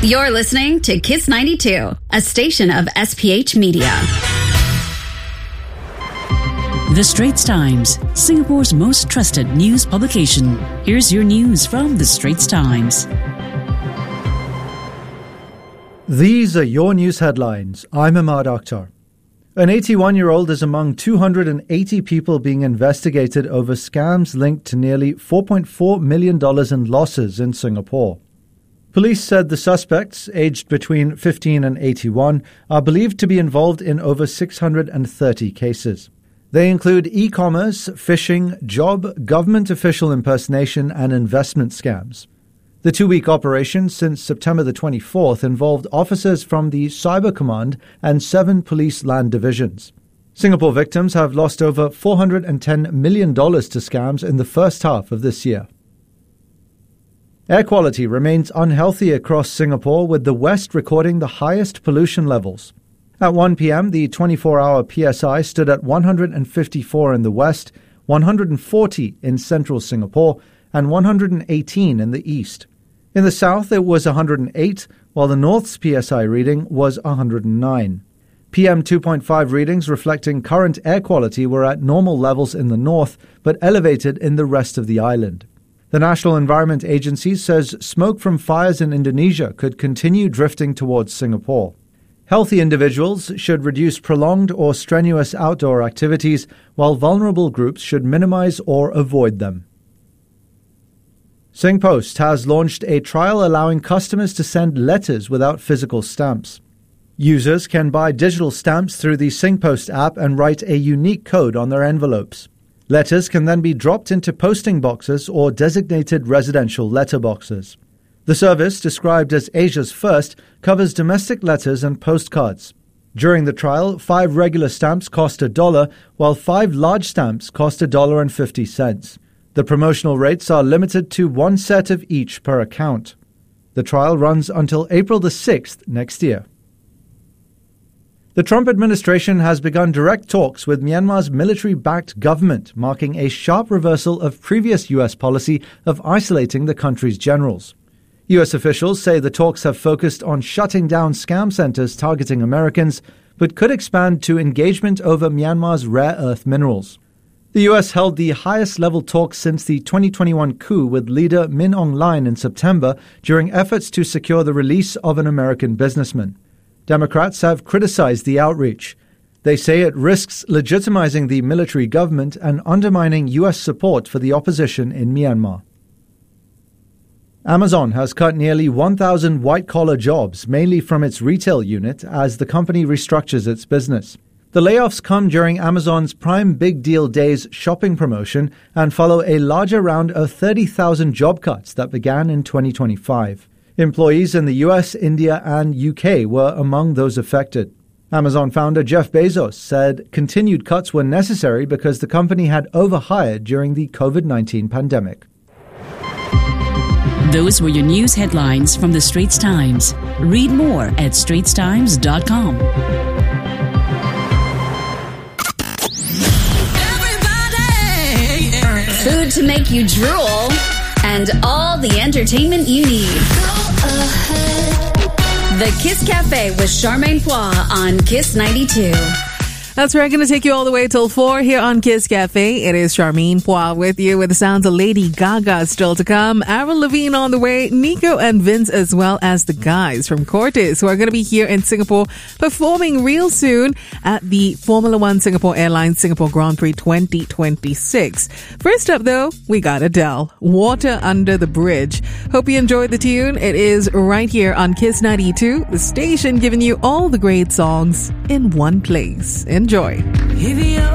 You're listening to Kiss 92, a station of SPH Media. The Straits Times, Singapore's most trusted news publication. Here's your news from The Straits Times. These are your news headlines. I'm Ahmad Akhtar. An 81-year-old is among 280 people being investigated over scams linked to nearly $4.4 million in losses in Singapore. Police said the suspects, aged between 15 and 81, are believed to be involved in over 630 cases. They include e-commerce, phishing, job, government official impersonation, and investment scams. The two-week operation since September the 24th involved officers from the Cyber Command and 7 police land divisions. Singapore victims have lost over $410 million to scams in the first half of this year. Air quality remains unhealthy across Singapore, with the West recording the highest pollution levels. At 1 p.m., the 24-hour PSI stood at 154 in the West, 140 in central Singapore, and 118 in the East. In the South, it was 108, while the North's PSI reading was 109. PM 2.5 readings reflecting current air quality were at normal levels in the North, but elevated in the rest of the island. The National Environment Agency says smoke from fires in Indonesia could continue drifting towards Singapore. Healthy individuals should reduce prolonged or strenuous outdoor activities, while vulnerable groups should minimize or avoid them. SingPost has launched a trial allowing customers to send letters without physical stamps. Users can buy digital stamps through the SingPost app and write a unique code on their envelopes. Letters can then be dropped into posting boxes or designated residential letterboxes. The service, described as Asia's first, covers domestic letters and postcards. During the trial, 5 regular stamps cost $1, while 5 large stamps cost $1.50. The promotional rates are limited to 1 set of each per account. The trial runs until April the 6th next year. The Trump administration has begun direct talks with Myanmar's military-backed government, marking a sharp reversal of previous U.S. policy of isolating the country's generals. U.S. officials say the talks have focused on shutting down scam centers targeting Americans, but could expand to engagement over Myanmar's rare earth minerals. The U.S. held the highest-level talks since the 2021 coup with leader Min Aung Hlaing in September during efforts to secure the release of an American businessman. Democrats have criticized the outreach. They say it risks legitimizing the military government and undermining U.S. support for the opposition in Myanmar. Amazon has cut nearly 1,000 white-collar jobs, mainly from its retail unit, as the company restructures its business. The layoffs come during Amazon's Prime Big Deal Days shopping promotion and follow a larger round of 30,000 job cuts that began in 2025. Employees in the US, India, and UK were among those affected. Amazon founder Jeff Bezos said continued cuts were necessary because the company had overhired during the COVID-19 pandemic. Those were your news headlines from The Straits Times. Read more at straitstimes.com. Food to make you drool, and all the entertainment you need. The Kiss Cafe with Charmaine Poix on Kiss 92. That's right. Going to take you all the way till 4 here on Kiss Cafe. It is Charmaine Poix with you, with the sounds of Lady Gaga still to come. Avril Lavigne on the way. Nico and Vince, as well as the guys from Cortez, who are going to be here in Singapore performing real soon at the Formula One Singapore Airlines Singapore Grand Prix 2026. First up, though, we got Adele. Water Under the Bridge. Hope you enjoyed the tune. It is right here on Kiss 92, the station giving you all the great songs in one place. Enjoy.